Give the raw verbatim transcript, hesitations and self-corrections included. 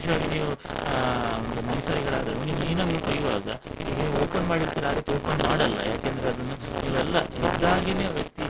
ವಿಶೇಷವಾಗಿ ನೀವು ಆ, ಒಂದು ಮನುಷ್ಯರಿಗಳಾದ್ರೆ ನೀವು ಮೀನನ್ನು ಕೊಯ್ಯುವಾಗ ನೀವು ಓಪನ್ ಮಾಡಿರ್ತೀರ, ಅದಕ್ಕೆ ಓಪನ್ ಮಾಡಲ್ಲ. ಯಾಕೆಂದ್ರೆ ಅದನ್ನು ನೀವೆಲ್ಲ ಇದ್ದಾಗಿನೇ ವ್ಯಕ್ತಿ